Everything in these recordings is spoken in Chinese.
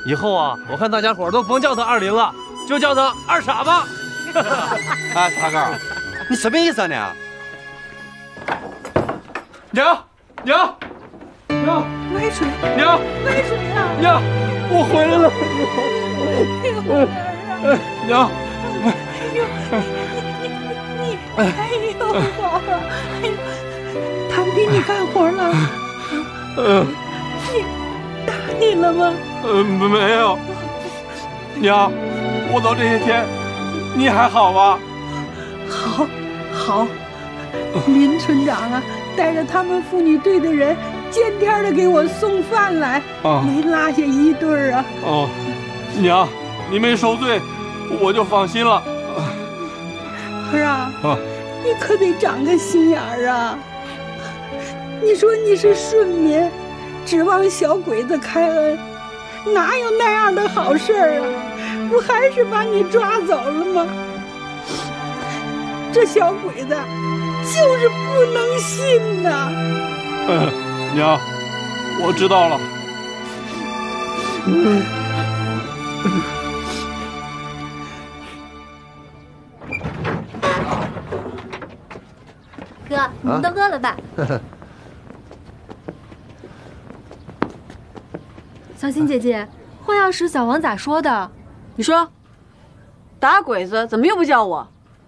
以后啊，我看大家伙都甭叫他20了，就叫他二傻吧。 哎，茶哥，你什么意思呢？ 娘， 歪水， 娘， 歪水啊！ 娘，我回来了。娘， 哎呦我，哎呦，他们给你干活了？你打你了吗？ 没有。娘，我走这些天，你还好吗？ 好，林村长啊，带着他们妇女队的人，见天的给我送饭来，没落下一对啊。 哦，娘，你没受罪，我就放心了。 儿啊，你可得长个心眼儿啊！你说你是顺民，指望小鬼子开恩，哪有那样的好事儿啊？不还是把你抓走了吗？这小鬼子就是不能信呐！ 娘，我知道了。 哥，你们都饿了吧？ 小新姐姐，化药师小王咋说的？ 你说，打鬼子怎么又不叫我？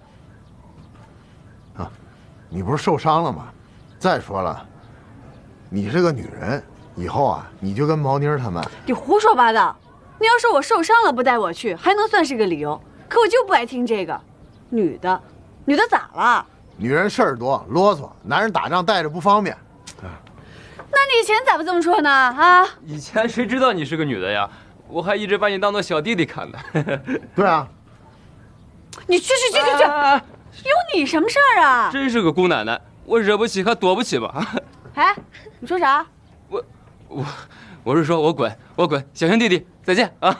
啊，你不是受伤了吗？再说了，你是个女人，以后啊，你就跟毛妮他们。 你胡说八道！你要说我受伤了不带我去，还能算是个理由。可我就不爱听这个。女的咋了？ 女人事儿多，啰嗦，男人打仗带着不方便。 那你以前咋不这么说呢？啊！ 以前谁知道你是个女的呀？我还一直把你当做小弟弟看呢。 对啊。 你去！有你什么事儿啊？ 真是个姑奶奶，我惹不起还躲不起吧？ 哎，你说啥？ 我是说我滚，小兄弟弟再见啊！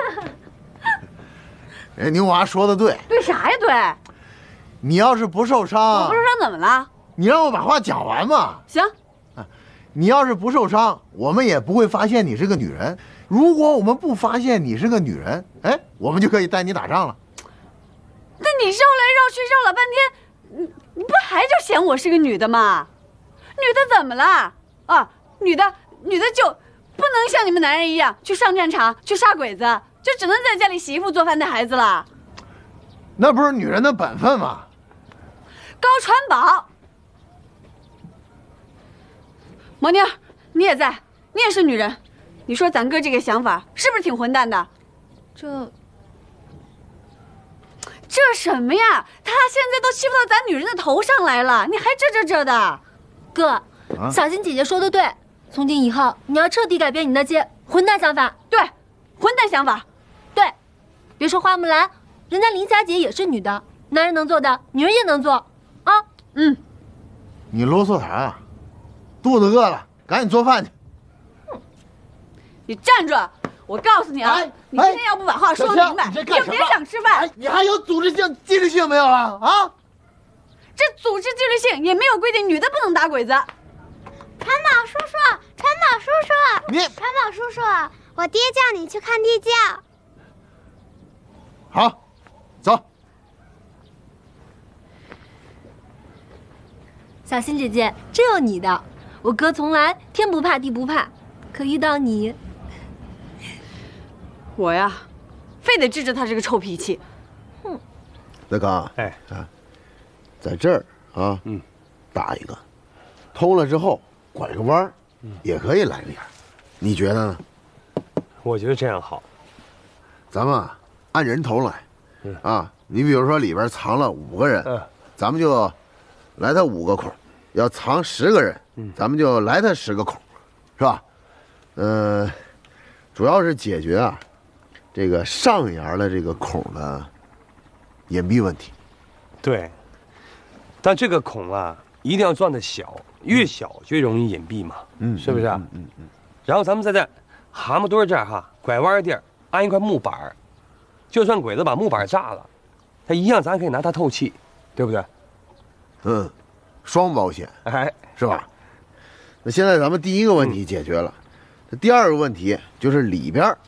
哎，牛娃说的对。 对啥呀？对。 你要是不受伤， 我不受伤怎么了？ 你让我把话讲完嘛。 行。 你要是不受伤，我们也不会发现你是个女人。如果我们不发现你是个女人，哎，我们就可以带你打仗了。 那你绕来绕去绕了半天，你不还就嫌我是个女的吗？女的怎么了？啊，女的就不能像你们男人一样去上战场去杀鬼子，就只能在家里洗衣服做饭带孩子了？ 那不是女人的本分吗？ 高传宝，毛妮儿，你也在，你也是女人，你说咱哥这个想法是不是挺混蛋的？这什么呀？他现在都欺负到咱女人的头上来了，你还这的？ 哥，小新姐姐说的对，从今以后你要彻底改变你那些混蛋想法。 对，混蛋想法。 对，别说花木兰，人家林霞姐也是女的，男人能做的，女人也能做啊。 你啰嗦啥？肚子饿了，赶紧做饭去。 你站住！我告诉你啊，你今天要不把话说明白，你就别想吃饭。 你还有组织性、纪律性没有了啊？ 这组织纪律性也没有规定女的不能打鬼子。 传宝叔叔，传宝叔叔，我爹叫你去看地窖。 好，走。 小新姐姐，真有你的！我哥从来天不怕地不怕，可遇到你， 我呀，非得治他这个臭脾气。 德刚， 哎啊，在这儿啊，打一个，通了之后拐个弯儿，也可以来个眼，你觉得呢？ 我觉得这样好。 咱们啊，按人头来，啊，你比如说里边藏了5个人，咱们就来他5个孔；要藏10个人，咱们就来他10个孔，是吧？主要是解决啊这个上沿的这个孔的隐蔽问题。 对，但这个孔啊，一定要钻的小，越小越容易隐蔽嘛，是不是啊？然后咱们再在蛤蟆墩这儿哈，拐弯地儿安一块木板儿，就算鬼子把木板炸了，它一样咱可以拿它透气，对不对？ 双保险， 哎， 是吧？那现在咱们第一个问题解决了，第2个问题就是里边